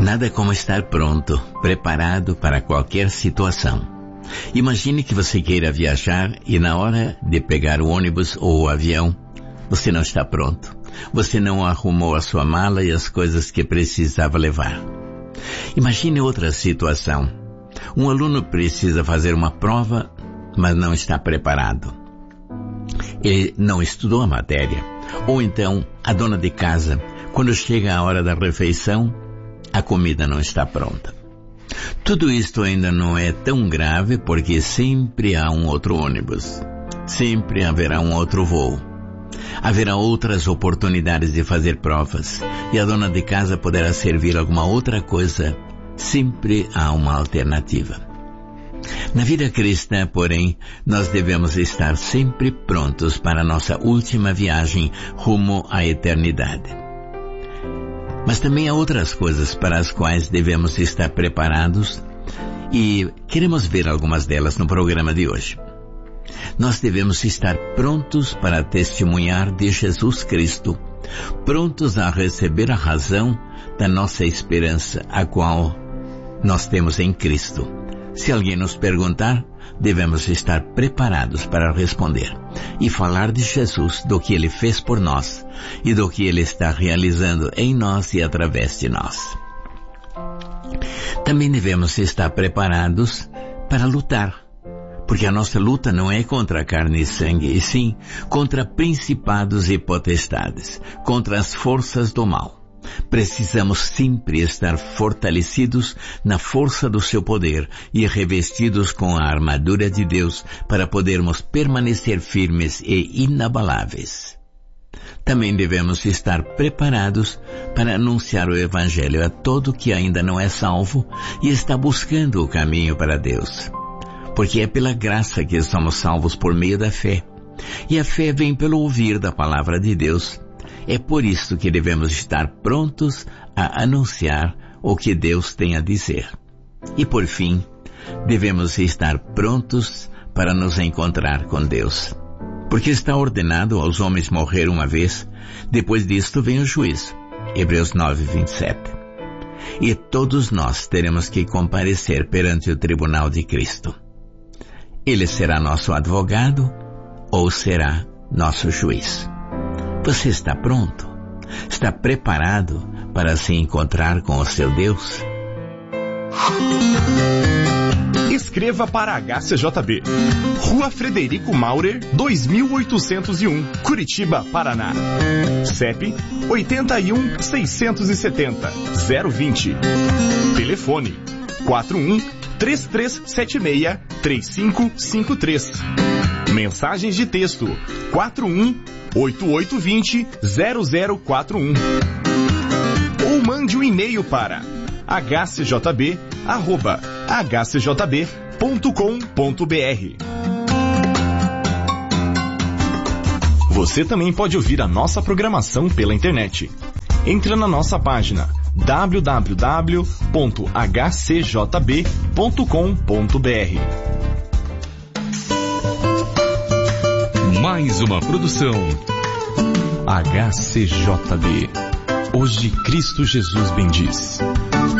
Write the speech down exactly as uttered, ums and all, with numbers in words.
Nada como estar pronto, preparado para qualquer situação. Imagine que você queira viajar e na hora de pegar o ônibus ou o avião, você não está pronto. Você não arrumou a sua mala e as coisas que precisava levar. Imagine outra situação. Um aluno precisa fazer uma prova, mas não está preparado. Ele não estudou a matéria. Ou então, a dona de casa, quando chega a hora da refeição, a comida não está pronta. Tudo isto ainda não é tão grave porque sempre há um outro ônibus. Sempre haverá um outro voo. Haverá outras oportunidades de fazer provas e a dona de casa poderá servir alguma outra coisa. Sempre há uma alternativa. Na vida cristã, porém, nós devemos estar sempre prontos para a nossa última viagem rumo à eternidade. Mas também há outras coisas para as quais devemos estar preparados e queremos ver algumas delas no programa de hoje. Nós devemos estar prontos para testemunhar de Jesus Cristo, prontos a receber a razão da nossa esperança, a qual nós temos em Cristo. Se alguém nos perguntar, devemos estar preparados para responder e falar de Jesus, do que Ele fez por nós e do que Ele está realizando em nós e através de nós. Também devemos estar preparados para lutar, porque a nossa luta não é contra carne e sangue, e sim contra principados e potestades, contra as forças do mal. Precisamos sempre estar fortalecidos na força do seu poder e revestidos com a armadura de Deus para podermos permanecer firmes e inabaláveis. Também devemos estar preparados para anunciar o Evangelho a todo que ainda não é salvo e está buscando o caminho para Deus. Porque é pela graça que somos salvos por meio da fé. E a fé vem pelo ouvir da palavra de Deus. É por isso que devemos estar prontos a anunciar o que Deus tem a dizer. E por fim, devemos estar prontos para nos encontrar com Deus. Porque está ordenado aos homens morrer uma vez, depois disto vem o juízo. Hebreus nove, vinte e sete. E todos nós teremos que comparecer perante o tribunal de Cristo. Ele será nosso advogado ou será nosso juiz. Você está pronto? Está preparado para se encontrar com o seu Deus? Escreva para H C J B. Rua Frederico Maurer, dois mil oitocentos e um, Curitiba, Paraná. C E P oito um, seiscentos e setenta, zero vinte. Telefone quatro um, três três sete seis, três cinco cinco três. Mensagens de texto quatro um, oito oito dois zero, zero zero quatro um. Ou mande um e-mail para h c j b arroba h c j b ponto com ponto b r. Você também pode ouvir a nossa programação pela internet. Entre na nossa página w w w ponto h c j b ponto com ponto b r. Mais uma produção H C J B. Hoje Cristo Jesus bendiz.